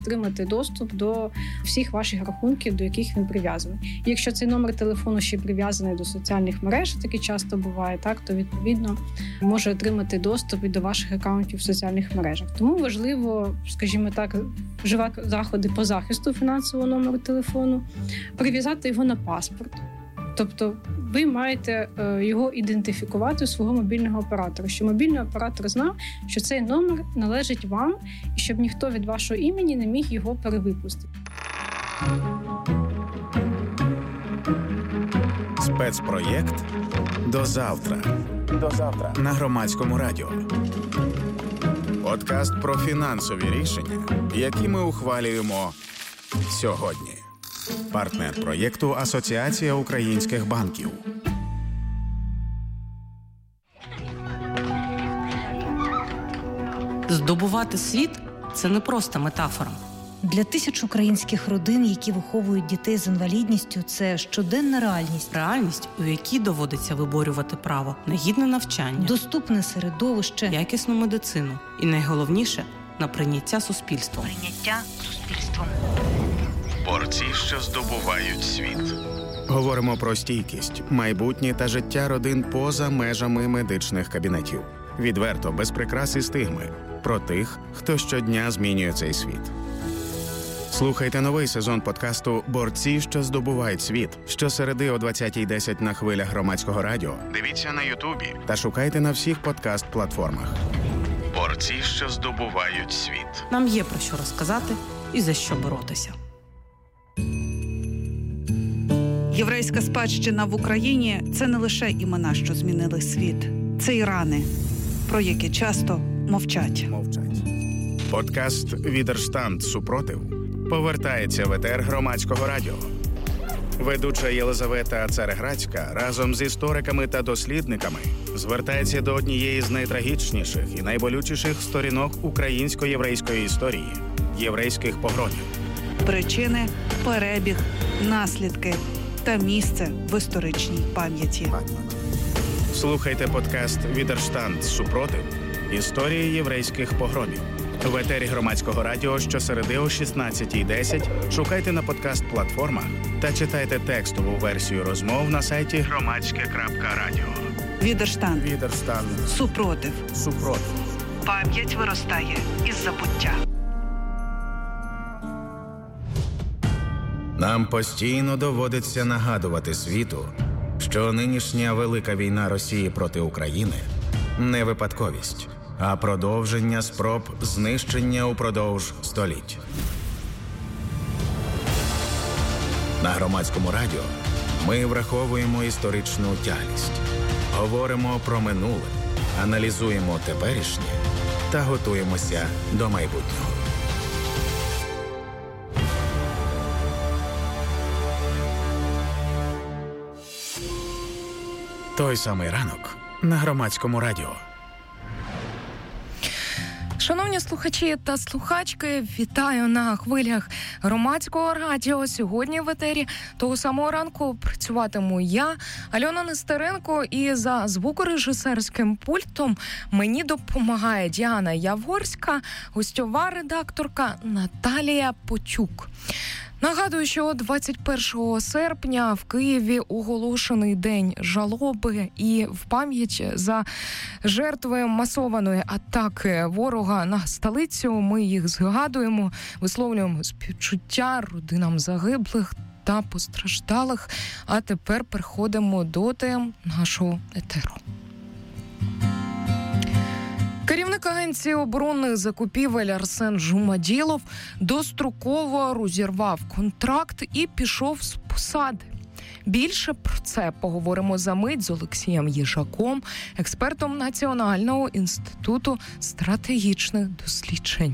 отримати доступ до всіх ваших рахунків, до яких він прив'язаний. І якщо цей номер телефону ще прив'язаний до соціальних мереж, таке часто буває, так, то відповідно може отримати доступ і до ваших акаунтів в соціальних мережах. Тому важливо, скажімо так, вживати заходи по захисту фінансового номеру телефону, прив'язати його на паспорт. Тобто ви маєте його ідентифікувати у свого мобільного оператора, щоб мобільний оператор знав, що цей номер належить вам, і щоб ніхто від вашого імені не міг його перевипустити. Спецпроєкт «До завтра» на Громадському радіо. Подкаст про фінансові рішення, які ми ухвалюємо сьогодні. Партнер проєкту «Асоціація українських банків». Здобувати світ – це не просто метафора. Для тисяч українських родин, які виховують дітей з інвалідністю, це щоденна реальність. Реальність, у якій доводиться виборювати право на гідне навчання, доступне середовище, якісну медицину і, найголовніше, на прийняття суспільством. Борці, що здобувають світ. Говоримо про стійкість, майбутнє та життя родин поза межами медичних кабінетів. Відверто, без прикрас і стигми. Про тих, хто щодня змінює цей світ. Слухайте новий сезон подкасту «Борці, що здобувають світ» щосереди о 20:10 на хвилях Громадського радіо. Дивіться на Ютубі та шукайте на всіх подкаст-платформах. Борці, що здобувають світ. Нам є про що розказати і за що боротися. Єврейська спадщина в Україні – це не лише імена, що змінили світ. Це і рани, про які часто мовчать. Подкаст «Відерштанд. Супротив» повертається в етер Громадського радіо. Ведуча Єлизавета Цареградська разом з істориками та дослідниками звертається до однієї з найтрагічніших і найболючіших сторінок українсько-єврейської історії – єврейських погромів. Причини, перебіг, наслідки та місце в історичній пам'яті. Слухайте подкаст «Відерштанд. Супротив. Історії єврейських погромів». В етері Громадського радіо щосереди о 16:10 шукайте на подкаст-платформах та читайте текстову версію розмов на сайті громадське.радіо. Відерштанд. Супротив. Пам'ять виростає із забуття. Нам постійно доводиться нагадувати світу, що нинішня велика війна Росії проти України – не випадковість, а продовження спроб знищення упродовж століть. На Громадському радіо ми враховуємо історичну тяглість, говоримо про минуле, аналізуємо теперішнє та готуємося до майбутнього. Той самий ранок на Громадському радіо. Шановні слухачі та слухачки, вітаю на хвилях Громадського радіо. Сьогодні в етері того самого ранку працюватиму я, Альона Нестеренко, і за звукорежисерським пультом мені допомагає Діана Яворська, гостьова редакторка Наталія Потюк. Нагадую, що 21 серпня в Києві оголошений день жалоби, і в пам'ять за жертви масованої атаки ворога на столицю ми їх згадуємо, висловлюємо співчуття родинам загиблих та постраждалих. А тепер переходимо до тем нашого етеру. Керівник Агенції оборонних закупівель Арсен Жумаділов достроково розірвав контракт і пішов з посади. Більше про це поговоримо за мить з Олексієм Єжаком, експертом Національного інституту стратегічних досліджень.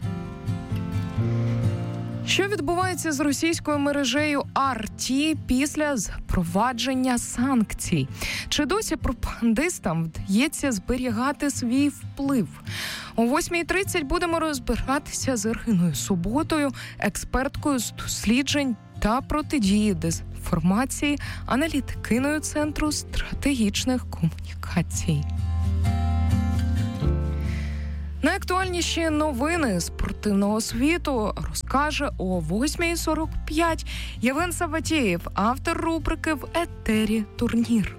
Що відбувається з російською мережею RT після запровадження санкцій? Чи досі пропагандистам вдається зберігати свій вплив? О 8:30 будемо розбиратися з Іриною Суботою, експерткою з досліджень та протидії дезінформації, аналітикиною Центру стратегічних комунікацій. Найактуальніші новини спортивного світу розкаже о 8:45 Євген Саватєєв, автор рубрики «В етері турнір».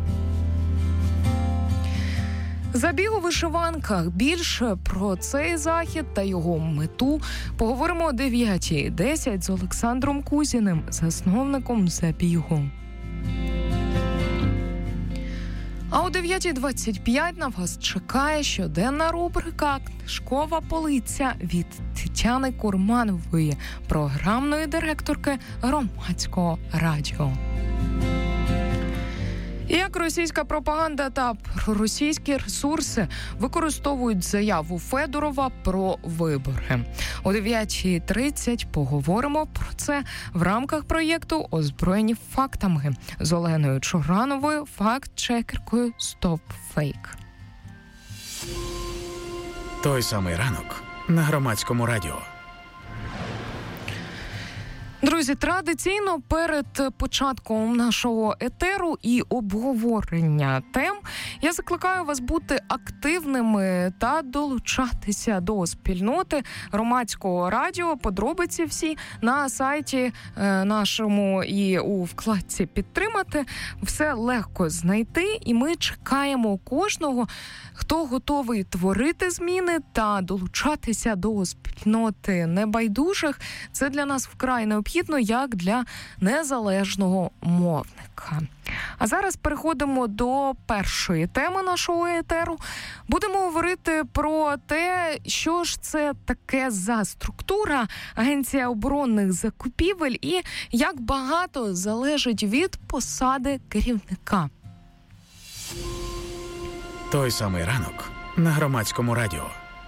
Забіг у вишиванках. Більше про цей захід та його мету поговоримо о 9:10 з Олександром Кузіним, засновником забігу. А о 9:25 на вас чекає щоденна рубрика «Книжкова полиця» від Тетяни Курманової, програмної директорки Громадського радіо. І як російська пропаганда та проросійські ресурси використовують заяву Федорова про вибори. О 9:30 поговоримо про це в рамках проєкту «Озброєні фактами» з Оленою Чорановою, факт-чекеркою «Стоп Фейк». Той самий ранок на Громадському радіо. Друзі, традиційно перед початком нашого етеру і обговорення тем я закликаю вас бути активними та долучатися до спільноти Громадського радіо. Подробиці всі на сайті нашому і у вкладці «Підтримати». Все легко знайти, і ми чекаємо кожного, хто готовий творити зміни та долучатися до спільноти небайдужих. Це для нас вкрай необхідно, як для незалежного мовника. А зараз переходимо до першої теми нашого етеру. Будемо говорити про те, що ж це таке за структура Агенція оборонних закупівель і як багато залежить від посади керівника. Той самий ранок на Громадському радіо.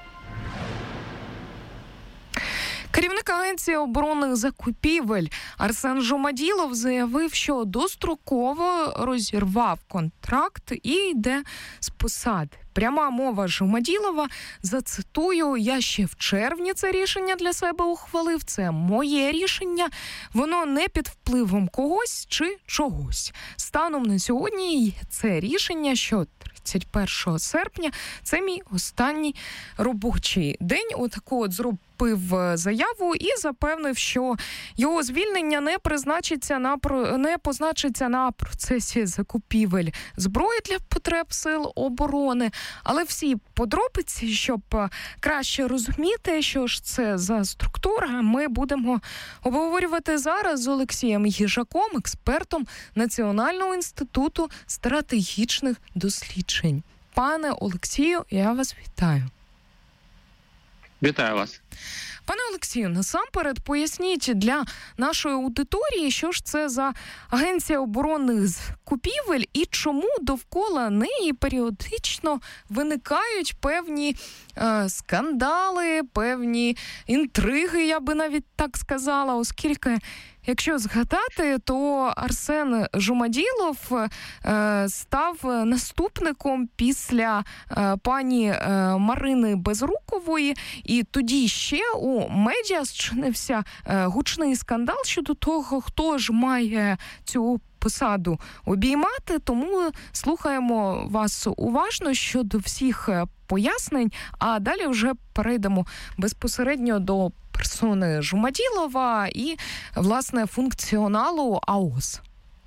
Керівник Агенції оборонних закупівель Арсен Жумаділов заявив, що достроково розірвав контракт і йде з посади. Пряма мова Жумаділова, зацитую: «Я ще в червні це рішення для себе ухвалив, це моє рішення, воно не під впливом когось чи чогось. Станом на сьогодні є це рішення, що 31 серпня це мій останній робочий день». Отаку от зробив заяву і запевнив, що його звільнення не позначиться на процесі закупівель зброї для потреб сил оборони. Але всі подробиці, щоб краще розуміти, що ж це за структура, ми будемо обговорювати зараз з Олексієм Їжаком, експертом Національного інституту стратегічних досліджень. Пане Олексію, я вас вітаю. Вітаю вас. Пане Олексію, насамперед поясніть для нашої аудиторії, що ж це за Агенція оборонних закупівель і чому довкола неї періодично виникають певні скандали, певні інтриги, я би навіть так сказала, оскільки, якщо згадати, то Арсен Жумаділов став наступником після пані Марини Безрукової, і тоді ще у медіа зчинився гучний скандал щодо того, хто ж має цю посаду обіймати, тому слухаємо вас уважно щодо всіх пояснень, а далі вже перейдемо безпосередньо до персони Жумаділова і, власне, функціоналу АОС.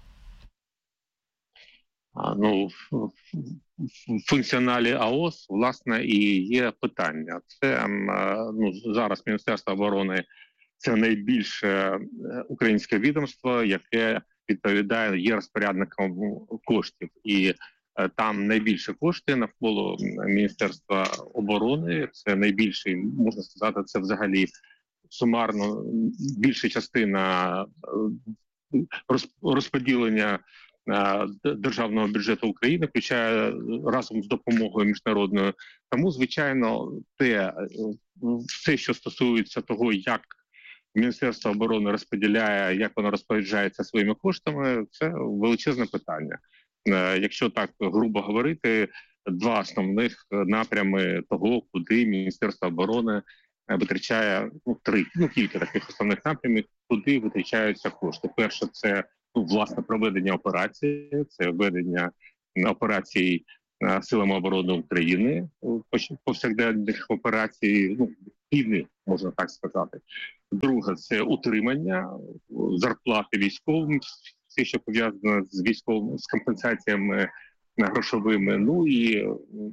В функціоналі АОС, власне, і є питання. Це зараз Міністерство оборони – це найбільше українське відомство, яке відповідає, є розпорядником коштів. І там найбільше кошти навколо Міністерства оборони. Це найбільший, можна сказати, це взагалі сумарно більша частина розподілення державного бюджету України, включає разом з допомогою міжнародною. Тому, звичайно, все, що стосується того, як Міністерство оборони розподіляє, як воно розпоряджається своїми коштами, це величезне питання. Якщо так грубо говорити, два основних напрями того, куди Міністерство оборони витрачає, кілька таких основних напрямів, куди витрачаються кошти. Перше, це власне проведення операції, це ведення операцій силами оборони України повсякденних операцій, війни, можна так сказати. Друге – це утримання, зарплати військовим, все, що пов'язано з військовими, з компенсаціями грошовими. І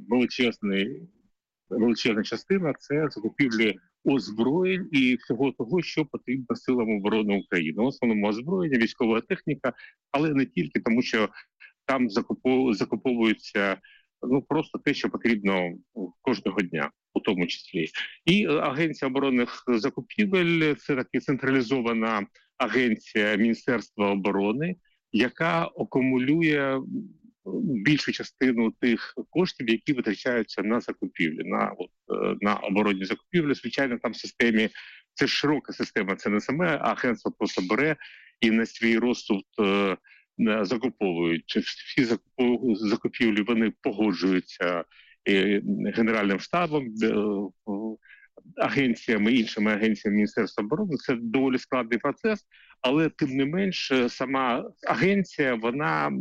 величезна частина – це закупівлі озброєнь і всього того, що потрібно силам оборони України. В основному озброєння, військова техніка, але не тільки, тому що там закуповується просто те, що потрібно кожного дня, у тому числі. І Агенція оборонних закупівель – це така централізована агенція Міністерства оборони, яка акумулює більшу частину тих коштів, які витрачаються на закупівлі, на оборонні закупівлі. Звичайно, там в системі, це широка система, це не саме агентство просто бере і на свій розсуд закуповують. Всі закупівлі, вони погоджуються Генеральним штабом, агенціями, іншими агенціями Міністерства оборони. Це доволі складний процес, але тим не менш сама агенція, вона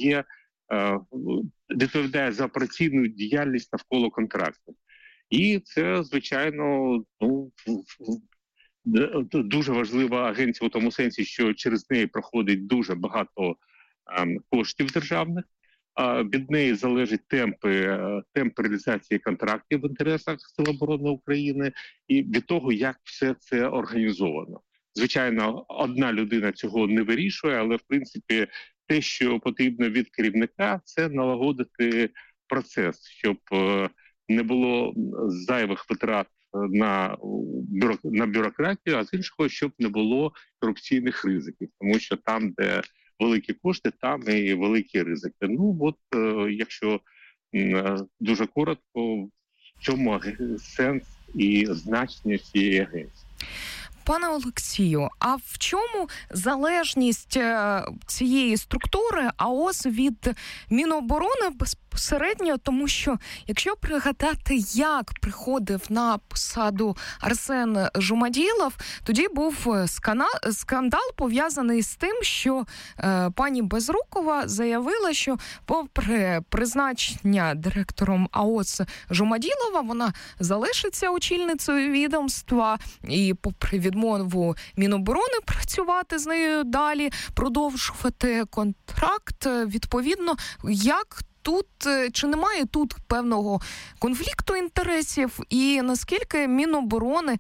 відповідає за операційну діяльність навколо контракту. І це, звичайно, дуже важлива агенція у тому сенсі, що через неї проходить дуже багато коштів державних. Від неї залежать темпи реалізації контрактів в інтересах Сил оборони України і від того, як все це організовано. Звичайно, одна людина цього не вирішує, але, в принципі, те, що потрібно від керівника, це налагодити процес, щоб не було зайвих витрат на бюрократію, а з іншого, щоб не було корупційних ризиків. Тому що там, де великі кошти, там і великі ризики. Якщо дуже коротко, в чому сенс і значення цієї агенції? Пане Олексію, а в чому залежність цієї структури АОС від Міноборони безпосередньо? Тому що, якщо пригадати, як приходив на посаду Арсен Жумаділов, тоді був скандал пов'язаний з тим, що пані Безрукова заявила, що попри призначення директором АОС Жумаділова, вона залишиться очільницею відомства і попри відмову Міноборони працювати з нею далі, продовжувати контракт. Відповідно, як тут, чи немає тут певного конфлікту інтересів, і наскільки Міноборони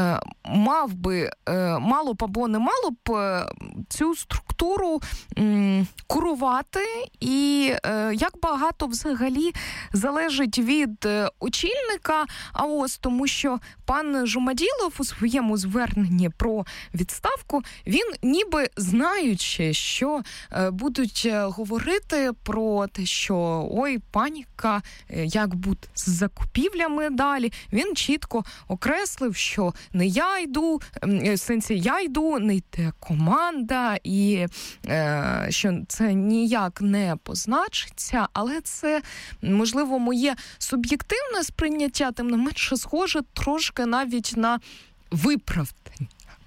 мало б або не мало б цю структуру курувати, і як багато взагалі залежить від очільника АОС, тому що пан Жумаділов у своєму зверненні про відставку, він ніби знаючи, що будуть говорити про те, що ой, паніка, як бути з закупівлями далі. Він чітко окреслив, що не я йду, я йду, не йде команда, і що це ніяк не позначиться, але це, можливо, моє суб'єктивне сприйняття, тим не менше, схоже трошки навіть на виправдання.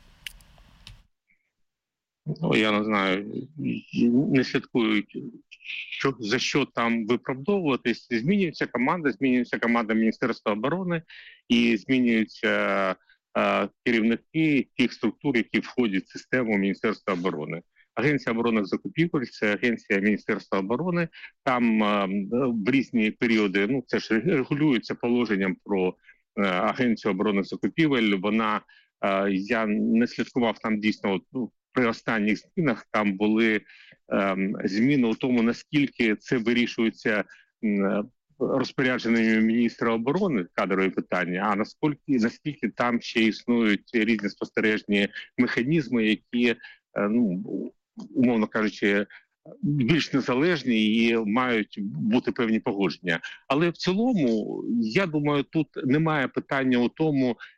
Я не знаю, не слідкую, за що там виправдовуватись. Змінюється команда Міністерства оборони і змінюються керівники тих структур, які входять в систему Міністерства оборони. Агенція оборонних закупівель – це агенція Міністерства оборони. Там в різні періоди, це ж регулюється положенням про Агенцію оборонних закупівель. Я не слідкував там дійсно, при останніх змінах там були зміни у тому, наскільки це вирішується розпорядженнями міністра оборони, кадрові питання, а наскільки там ще існують різні спостережні механізми, які, умовно кажучи, більш незалежні і мають бути певні погодження. Але в цілому, я думаю, тут немає питання у тому,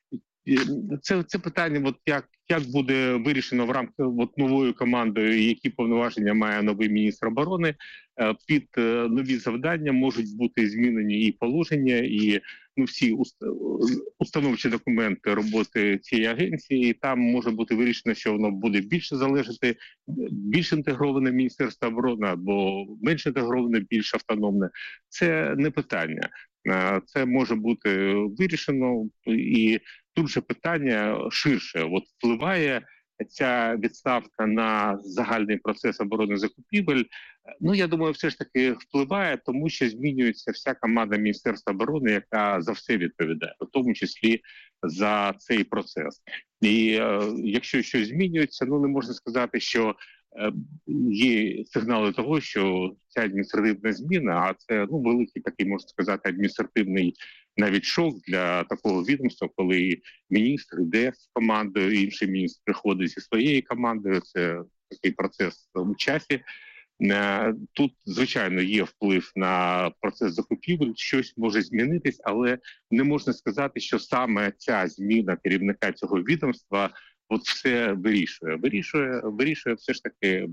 Це питання, як буде вирішено в рамках новою командою, які повноваження має новий міністр оборони. Під нові завдання можуть бути змінені і положення, і всі установчі документи роботи цієї агенції. І там може бути вирішено, що воно буде більше залежати, більш інтегроване Міністерство оборони або менш інтегроване, більш автономне. Це не питання. Це може бути вирішено, і тут же питання ширше. Впливає ця відставка на загальний процес оборонних закупівель? Я думаю, все ж таки впливає, тому що змінюється вся команда Міністерства оборони, яка за все відповідає, в тому числі за цей процес. І якщо щось змінюється, не можна сказати, що є сигнали того, що ця адміністративна зміна, а це великий такий, можна сказати, адміністративний навіть шок для такого відомства, коли міністр йде з командою, інший міністр приходить зі своєю командою. Це такий процес у часі. Тут, звичайно, є вплив на процес закупівель, щось може змінитись, але не можна сказати, що саме ця зміна керівника цього відомства все вирішує. Вирішує все ж таки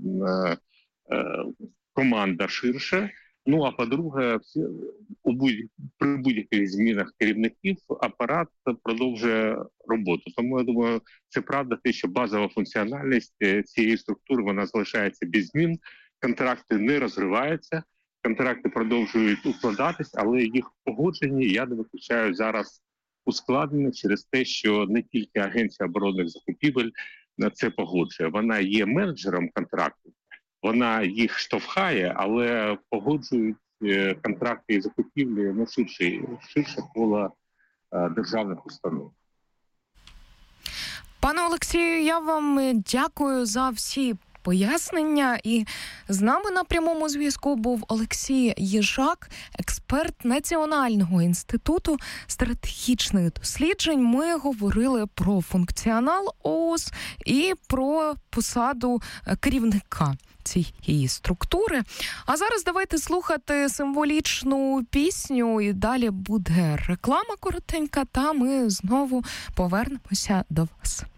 команда ширше. А по-друге, при будь-яких змінах керівників апарат продовжує роботу. Тому, я думаю, це правда те, що базова функціональність цієї структури, вона залишається без змін, контракти не розриваються, контракти продовжують укладатись, але їх погодження, я не виключаю, зараз ускладнено через те, що не тільки Агенція оборонних закупівель на це погоджує. Вона є менеджером контрактів, вона їх штовхає, але погоджують контракти і закупівлі ширше коло державних установ. Пане Олексію, я вам дякую за всі пояснення. І з нами на прямому зв'язку був Олексій Єжак, експерт Національного інституту стратегічних досліджень. Ми говорили про функціонал ООС і про посаду керівника цієї структури. А зараз давайте слухати символічну пісню, і далі буде реклама коротенька, та ми знову повернемося до вас.